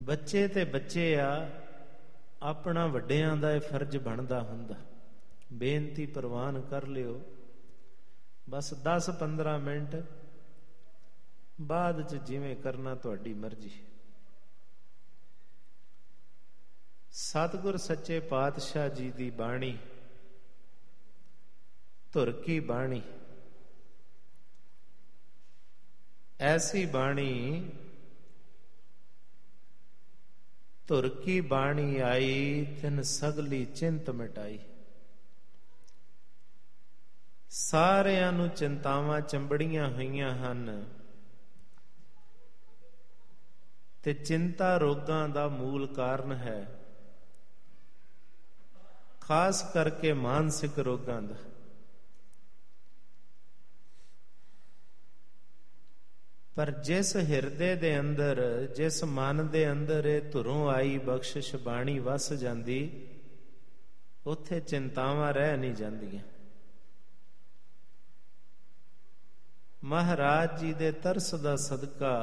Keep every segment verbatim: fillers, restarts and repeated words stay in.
ਬੱਚੇ ਤੇ ਬੱਚੇ ਆ, ਆਪਣਾ ਵੱਡਿਆਂ ਦਾ ਇਹ ਫਰਜ਼ ਬਣਦਾ ਹੁੰਦਾ। ਬੇਨਤੀ ਪ੍ਰਵਾਨ ਕਰ ਲਿਓ, ਬਸ ਦਸ ਪੰਦਰਾਂ ਮਿੰਟ ਬਾਅਦ ਚ ਜਿਵੇਂ ਕਰਨਾ ਤੁਹਾਡੀ ਮਰਜ਼ੀ। ਸਤਿਗੁਰ ਸੱਚੇ ਪਾਤਸ਼ਾਹ ਜੀ ਦੀ ਬਾਣੀ, ਧੁਰ ਕੀ ਬਾਣੀ, ਐਸੀ ਬਾਣੀ ਧੁਰ ਕੀ ਬਾਣੀ ਆਈ, ਤਿਨ ਸਗਲੀ ਚਿੰਤ ਮਿਟਾਈ। ਸਾਰਿਆਂ ਨੂੰ ਚਿੰਤਾਵਾਂ ਚੰਬੜੀਆਂ ਹੋਈਆਂ ਹਨ ਤੇ ਚਿੰਤਾ ਰੋਗਾਂ ਦਾ ਮੂਲ ਕਾਰਨ ਹੈ, ਖਾਸ ਕਰਕੇ ਮਾਨਸਿਕ ਰੋਗਾਂ ਦਾ। ਪਰ ਜਿਸ ਹਿਰਦੇ ਦੇ ਅੰਦਰ, ਜਿਸ ਮਨ ਦੇ ਅੰਦਰ ਇਹ ਧੁਰੋਂ ਆਈ ਬਖਸ਼ਿਸ਼ ਬਾਣੀ ਵਸ ਜਾਂਦੀ, ਉੱਥੇ ਚਿੰਤਾਵਾਂ ਰਹਿ ਨਹੀਂ ਜਾਂਦੀਆਂ। ਮਹਾਰਾਜ ਜੀ ਦੇ ਤਰਸ ਦਾ ਸਦਕਾ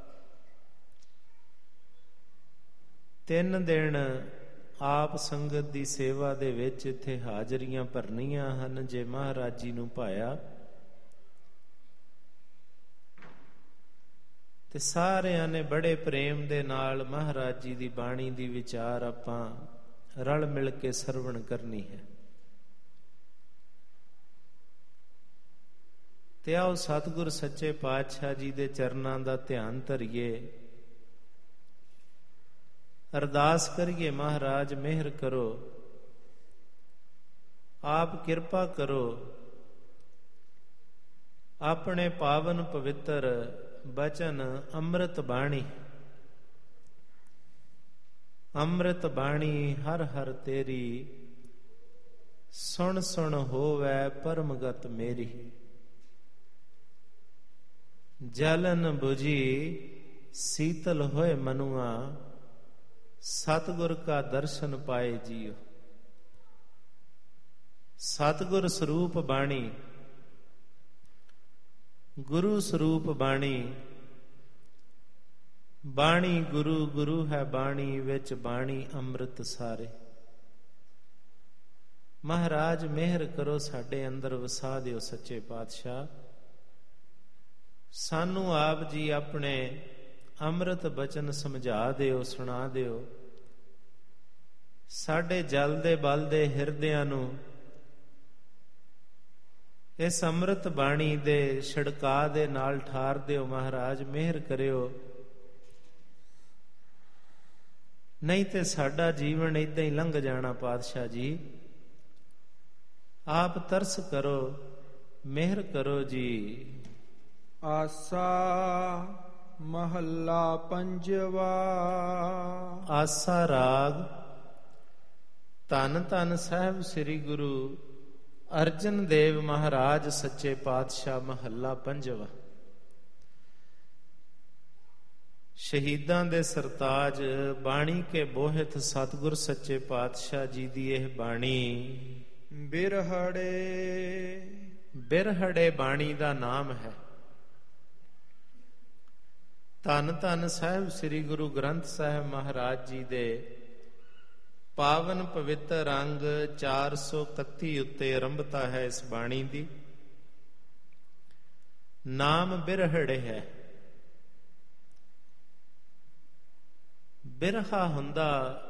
ਤਿੰਨ ਦਿਨ ਆਪ ਸੰਗਤ ਦੀ ਸੇਵਾ ਦੇ ਵਿੱਚ ਇੱਥੇ ਹਾਜ਼ਰੀਆਂ ਭਰਨੀਆਂ ਹਨ। ਜੇ ਮਹਾਰਾਜ ਜੀ ਨੂੰ ਭਾਇਆ ਤੇ ਸਾਰਿਆਂ ਨੇ ਬੜੇ ਪ੍ਰੇਮ ਦੇ ਨਾਲ ਮਹਾਰਾਜ ਜੀ ਦੀ ਬਾਣੀ ਦੀ ਵਿਚਾਰ ਆਪਾਂ ਰਲ ਮਿਲ ਕੇ ਸਰਵਣ ਕਰਨੀ ਹੈ। ਤੇ ਆਓ ਸਤਿਗੁਰ ਸੱਚੇ ਪਾਤਸ਼ਾਹ ਜੀ ਦੇ ਚਰਨਾਂ ਦਾ ਧਿਆਨ ਧਰੀਏ, ਅਰਦਾਸ ਕਰੀਏ, ਮਹਾਰਾਜ ਮਿਹਰ ਕਰੋ, ਆਪ ਕਿਰਪਾ ਕਰੋ, ਆਪਣੇ ਪਾਵਨ ਪਵਿੱਤਰ ਬਚਨ ਅੰਮ੍ਰਿਤ ਬਾਣੀ, ਅੰਮ੍ਰਿਤ ਬਾਣੀ ਹਰ ਹਰ ਤੇਰੀ, ਸੁਣ ਸੁਣ ਹੋਵੈ ਪਰਮਗਤ ਮੇਰੀ। ਜਲਨ 부ਜੀ ਸੀਤਲ ਹੋਏ ਮਨੁਆ, ਸਤਿਗੁਰ ਕਾ ਦਰਸ਼ਨ ਪਾਏ ਜੀਓ। ਸਤਿਗੁਰ ਸਰੂਪ ਬਾਣੀ, ਗੁਰੂ ਸਰੂਪ ਬਾਣੀ, ਬਾਣੀ ਗੁਰੂ, ਗੁਰੂ ਹੈ ਬਾਣੀ ਵਿੱਚ ਬਾਣੀ ਅੰਮ੍ਰਿਤ ਸਾਰੇ। ਮਹਾਰਾਜ ਮਿਹਰ ਕਰੋ, ਸਾਡੇ ਅੰਦਰ ਵਸਾ ਦਿਓ ਸੱਚੇ ਪਾਤਸ਼ਾਹ। ਸਾਨੂੰ ਆਪ ਜੀ ਆਪਣੇ ਅੰਮ੍ਰਿਤ ਬਚਨ ਸਮਝਾ ਦਿਓ, ਸੁਣਾ ਦਿਓ। ਸਾਡੇ ਜਲਦੇ ਬਲਦੇ ਹਿਰਦਿਆਂ ਨੂੰ ਇਸ ਅੰਮ੍ਰਿਤ ਬਾਣੀ ਦੇ ਛਿੜਕਾ ਦੇ ਨਾਲ ਠਾਰ ਦਿਓ। ਮਹਾਰਾਜ ਮਿਹਰ ਕਰਿਓ, ਨਹੀਂ ਤੇ ਸਾਡਾ ਜੀਵਨ ਏਦਾਂ ਹੀ ਲੰਘ ਜਾਣਾ। ਪਾਤਸ਼ਾਹ ਜੀ ਆਪ ਤਰਸ ਕਰੋ, ਮਿਹਰ ਕਰੋ ਜੀ। ਆਸਾ ਮਹੱਲਾ ਪੰਜਵਾ। ਆਸਾ ਰਾਗ। ਧੰਨ ਧੰਨ ਸਾਹਿਬ ਸ੍ਰੀ ਗੁਰੂ ਅਰਜਨ ਦੇਵ ਮਹਾਰਾਜ ਸੱਚੇ ਪਾਤਸ਼ਾਹ। ਮਹੱਲਾ ਪੰਜਵਾ। ਸ਼ਹੀਦਾਂ ਦੇ ਸਰਤਾਜ ਬਾਣੀ ਕੇ ਬੋਹਿਤ ਸਤਿਗੁਰ ਸੱਚੇ ਪਾਤਸ਼ਾਹ ਜੀ ਦੀ ਇਹ ਬਾਣੀ ਬਿਰਹੜੇ। ਬਿਰਹੜੇ ਬਾਣੀ ਦਾ ਨਾਮ ਹੈ। ਧੰਨ ਧੰਨ ਸਾਹਿਬ ਸ੍ਰੀ ਗੁਰੂ ਗ੍ਰੰਥ ਸਾਹਿਬ ਮਹਾਰਾਜ ਜੀ ਦੇ ਪਾਵਨ ਪਵਿੱਤਰ ਅੰਗ ਚਾਰ ਸੌ ਇਕੱਤੀ ਉੱਤੇ ਆਰੰਭਤਾ ਹੈ ਇਸ ਬਾਣੀ ਦੀ। ਨਾਮ ਬਿਰਹੜੇ ਹੈ। ਬਿਰਹਾ ਹੁੰਦਾ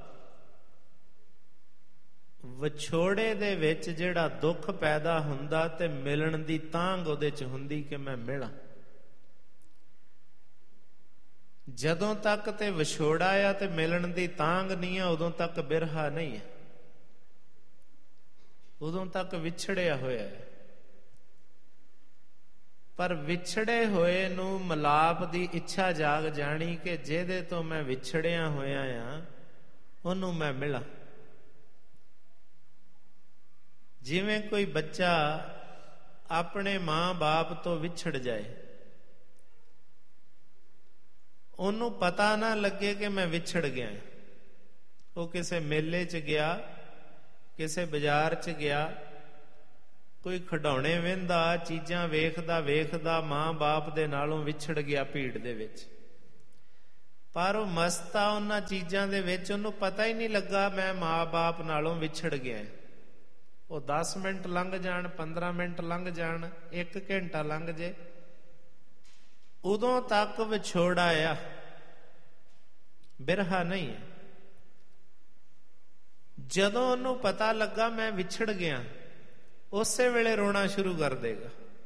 ਵਿਛੋੜੇ ਦੇ ਵਿੱਚ ਜਿਹੜਾ ਦੁੱਖ ਪੈਦਾ ਹੁੰਦਾ ਤੇ ਮਿਲਣ ਦੀ ਤਾਂਘ ਉਹਦੇ ਚ ਹੁੰਦੀ ਕਿ ਮੈਂ ਮਿਲਾਂ। ਜਦੋਂ ਤੱਕ ਤੇ ਵਿਛੋੜਾ ਆ ਤੇ ਮਿਲਣ ਦੀ ਤਾਂਘ ਨਹੀਂ ਆ, ਉਦੋਂ ਤੱਕ ਬਿਰਹਾ ਨਹੀਂ ਹੈ, ਉਦੋਂ ਤੱਕ ਵਿਛੜਿਆ ਹੋਇਆ ਹੈ। ਪਰ ਵਿਛੜੇ ਹੋਏ ਨੂੰ ਮਿਲਾਪ ਦੀ ਇੱਛਾ ਜਾਗ ਜਾਣੀ ਕਿ ਜਿਹਦੇ ਤੋਂ ਮੈਂ ਵਿਛੜਿਆ ਹੋਇਆ ਆ ਉਹਨੂੰ ਮੈਂ ਮਿਲਾਂ। ਜਿਵੇਂ ਕੋਈ ਬੱਚਾ ਆਪਣੇ ਮਾਂ-ਬਾਪ ਤੋਂ ਵਿਛੜ ਜਾਏ, ਉਹਨੂੰ ਪਤਾ ਨਾ ਲੱਗੇ ਕਿ ਮੈਂ ਵਿਛੜ ਗਿਆ। ਉਹ ਕਿਸੇ ਮੇਲੇ 'ਚ ਗਿਆ, ਕਿਸੇ ਬਾਜ਼ਾਰ 'ਚ ਗਿਆ, ਕੋਈ ਖਿਡੌਣੇ ਵੇਂਦਾ, ਚੀਜ਼ਾਂ ਵੇਖਦਾ ਵੇਖਦਾ ਮਾਂ ਬਾਪ ਦੇ ਨਾਲੋਂ ਵਿਛੜ ਗਿਆ ਭੀੜ ਦੇ ਵਿੱਚ। ਪਰ ਉਹ ਮਸਤ ਆ ਉਹਨਾਂ ਚੀਜ਼ਾਂ ਦੇ ਵਿੱਚ, ਉਹਨੂੰ ਪਤਾ ਹੀ ਨਹੀਂ ਲੱਗਾ ਮੈਂ ਮਾਂ ਬਾਪ ਨਾਲੋਂ ਵਿਛੜ ਗਿਆ। ਉਹ ਦਸ ਮਿੰਟ ਲੰਘ ਜਾਣ, ਪੰਦਰਾਂ ਮਿੰਟ ਲੰਘ ਜਾਣ, ਇੱਕ ਘੰਟਾ ਲੰਘ ਜੇ, ਉਦੋਂ ਤੱਕ ਵਿਛੋੜਾ ਆ, ਬਿਰਹਾ ਨਹੀਂ ਹੈ। ਜਦੋਂ ਉਹਨੂੰ ਪਤਾ ਲੱਗਾ ਮੈਂ ਵਿਛੜ ਗਿਆ, ਉਸੇ ਵੇਲੇ ਰੋਣਾ ਸ਼ੁਰੂ ਕਰ ਦੇਗਾ।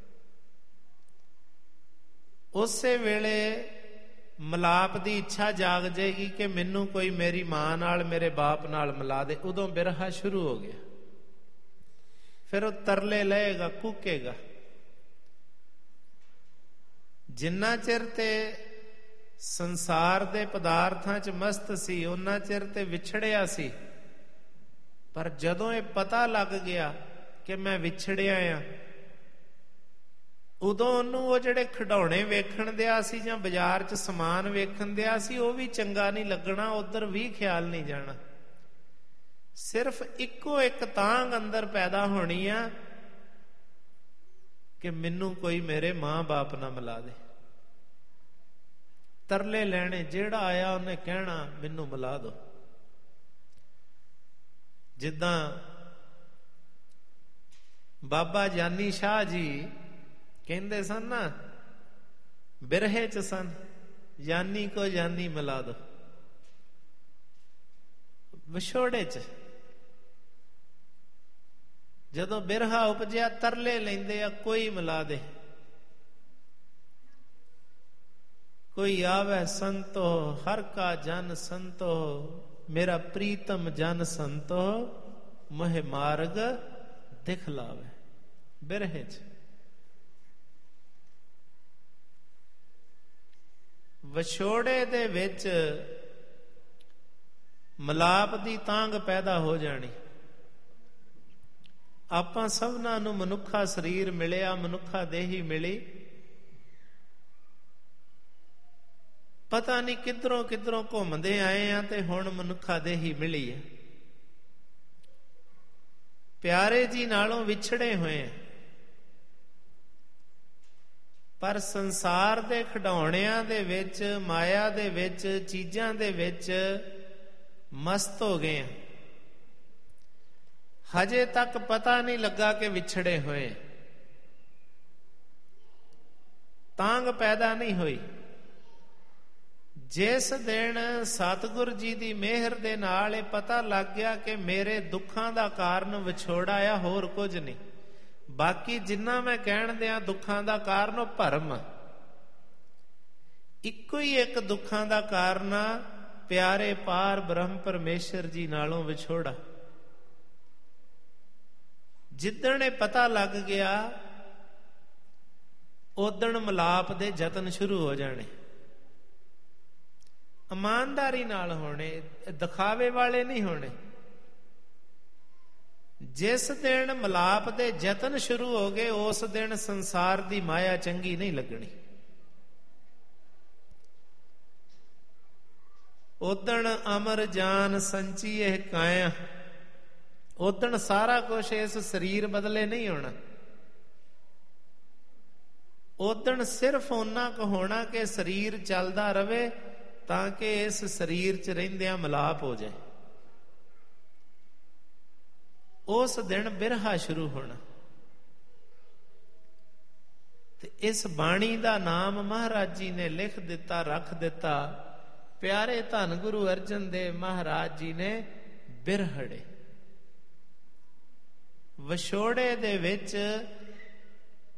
ਉਸੇ ਵੇਲੇ ਮਿਲਾਪ ਦੀ ਇੱਛਾ ਜਾਗ ਜਾਏਗੀ ਕਿ ਮੈਨੂੰ ਕੋਈ ਮੇਰੀ ਮਾਂ ਨਾਲ, ਮੇਰੇ ਬਾਪ ਨਾਲ ਮਿਲਾ ਦੇ। ਉਦੋਂ ਬਿਰਹਾ ਸ਼ੁਰੂ ਹੋ ਗਿਆ। ਫਿਰ ਉਹ ਤਰਲੇ ਲਏਗਾ, ਕੂਕੇਗਾ। ਜਿੰਨਾ ਚਿਰ ਤੇ ਸੰਸਾਰ ਦੇ ਪਦਾਰਥਾਂ 'ਚ ਮਸਤ ਸੀ, ਉਹਨਾਂ ਚਿਰ ਤੇ ਵਿਛੜਿਆ ਸੀ। ਪਰ ਜਦੋਂ ਇਹ ਪਤਾ ਲੱਗ ਗਿਆ ਕਿ ਮੈਂ ਵਿਛੜਿਆ ਆ, ਉਦੋਂ ਉਹਨੂੰ ਉਹ ਜਿਹੜੇ ਖਿਡੌਣੇ ਵੇਖਣ ਦਿਆ ਸੀ ਜਾਂ ਬਾਜ਼ਾਰ 'ਚ ਸਮਾਨ ਵੇਖਣ ਦਿਆ ਸੀ, ਉਹ ਵੀ ਚੰਗਾ ਨਹੀਂ ਲੱਗਣਾ, ਉਧਰ ਵੀ ਖਿਆਲ ਨਹੀਂ ਜਾਣਾ। ਸਿਰਫ ਇੱਕੋ ਇੱਕ ਤਾਂਘ ਅੰਦਰ ਪੈਦਾ ਹੋਣੀ ਆ ਕਿ ਮੈਨੂੰ ਕੋਈ ਮੇਰੇ ਮਾਂ ਬਾਪ ਨਾਲ ਮਿਲਾ ਦੇ। ਤਰਲੇ ਲੈਣੇ, ਜਿਹੜਾ ਆਇਆ ਉਹਨੇ ਕਹਿਣਾ ਮੈਨੂੰ ਮਿਲਾ ਦੋ। ਜਿੱਦਾਂ ਬਾਬਾ ਜਾਨੀ ਸ਼ਾਹ ਜੀ ਕਹਿੰਦੇ ਸਨ ਨਾ, ਬਿਰਹੇ 'ਚ ਸਨ, ਜਾਨੀ ਕੋ ਜਾਨੀ ਮਿਲਾ ਦੋ। ਵਿਛੋੜੇ 'ਚ ਜਦੋਂ ਬਿਰਹਾ ਉਪਜਿਆ, ਤਰਲੇ ਲੈਂਦੇ ਆ ਕੋਈ ਮਿਲਾ ਦੇ। ਕੋਈ ਆਵੇ ਸੰਤੋ ਹਰ ਕਾ ਜਨ ਸੰਤੋ, ਮੇਰਾ ਪ੍ਰੀਤਮ ਜਨ ਸੰਤੋ, ਮੋਹਿ ਮਾਰਗ ਦਿਖਲਾਵੇ। ਬਿਰਹੇ 'ਚ ਵਿਛੋੜੇ ਦੇ ਵਿੱਚ ਮਿਲਾਪ ਦੀ ਤਾਂਘ ਪੈਦਾ ਹੋ ਜਾਣੀ। ਆਪਾਂ ਸਭਨਾਂ ਨੂੰ ਮਨੁੱਖਾ ਸਰੀਰ ਮਿਲਿਆ, ਮਨੁੱਖਾ ਦੇਹੀ ਮਿਲੀ, ਪਤਾ ਨਹੀਂ ਕਿੱਧਰੋਂ ਕਿੱਧਰੋਂ ਘੁੰਮਦੇ ਆਏ ਆ ਤੇ ਹੁਣ ਮਨੁੱਖਾ ਦੇਹੀ ਮਿਲੀ ਹੈ। ਪਿਆਰੇ ਜੀ ਨਾਲੋਂ ਵਿਛੜੇ ਹੋਏ ਆ, ਪਰ ਸੰਸਾਰ ਦੇ ਖਿਡੌਣਿਆਂ ਦੇ ਵਿੱਚ, ਮਾਇਆ ਦੇ ਵਿੱਚ, ਚੀਜ਼ਾਂ ਦੇ ਵਿੱਚ ਮਸਤ ਹੋ ਗਏ ਆ। ਹਜੇ ਤੱਕ ਪਤਾ ਨਹੀਂ ਲੱਗਾ ਕਿ ਵਿਛੜੇ ਹੋਏ, ਤਾਂਘ ਪੈਦਾ ਨਹੀਂ ਹੋਈ। ਜਿਸ ਦਿਨ ਸਤਿਗੁਰ ਜੀ ਦੀ ਮਿਹਰ ਦੇ ਨਾਲ ਇਹ ਪਤਾ ਲੱਗ ਗਿਆ ਕਿ ਮੇਰੇ ਦੁੱਖਾਂ ਦਾ ਕਾਰਨ ਵਿਛੋੜਾ ਆ, ਹੋਰ ਕੁਝ ਨਹੀਂ। ਬਾਕੀ ਜਿੰਨਾ ਮੈਂ ਕਹਿਣ ਦਿਆਂ ਦੁੱਖਾਂ ਦਾ ਕਾਰਨ ਉਹ ਭਰਮ, ਇੱਕੋ ਹੀ ਇੱਕ ਦੁੱਖਾਂ ਦਾ ਕਾਰਨ ਆ, ਪਿਆਰੇ ਪਾਰ ਬ੍ਰਹਮ ਪਰਮੇਸ਼ਰ ਜੀ ਨਾਲੋਂ ਵਿਛੋੜਾ। ਜਿੱਦਣ ਇਹ ਪਤਾ ਲੱਗ ਗਿਆ, ਉਦਣ ਮਿਲਾਪ ਦੇ ਯਤਨ ਸ਼ੁਰੂ ਹੋ ਜਾਣੇ। ਇਮਾਨਦਾਰੀ ਨਾਲ ਹੋਣੇ, ਦਿਖਾਵੇ ਵਾਲੇ ਨਹੀਂ ਹੋਣੇ। ਜਿਸ ਦਿਨ ਮਿਲਾਪ ਦੇ ਯਤਨ ਸ਼ੁਰੂ ਹੋ ਗਏ, ਉਸ ਦਿਨ ਸੰਸਾਰ ਦੀ ਮਾਇਆ ਚੰਗੀ ਨਹੀਂ ਲੱਗਣੀ। ਉਦਣ ਅਮਰ ਜਾਨ ਸੰਚੀਏ ਕਾਇਆ, ਉਦਣ ਸਾਰਾ ਕੁਝ ਇਸ ਸਰੀਰ ਬਦਲੇ ਨਹੀਂ ਹੋਣਾ। ਉਦਣ ਸਿਰਫ ਉਹਨਾਂ ਕੁ ਹੋਣਾ ਕਿ ਸਰੀਰ ਚੱਲਦਾ ਰਵੇ ਤਾਂ ਕਿ ਇਸ ਸਰੀਰ 'ਚ ਰਹਿੰਦਿਆਂ ਮਿਲਾਪ ਹੋ ਜਾਏ। ਉਸ ਦਿਨ ਬਿਰਹਾ ਸ਼ੁਰੂ ਹੋਣਾ। ਤੇ ਇਸ ਬਾਣੀ ਦਾ ਨਾਮ ਮਹਾਰਾਜ ਜੀ ਨੇ ਲਿਖ ਦਿੱਤਾ, ਰੱਖ ਦਿੱਤਾ। ਪਿਆਰੇ ਧੰਨ ਗੁਰੂ ਅਰਜਨ ਦੇਵ ਮਹਾਰਾਜ ਜੀ ਨੇ ਬਿਰਹੜੇ। ਵਿਛੋੜੇ ਦੇ ਵਿੱਚ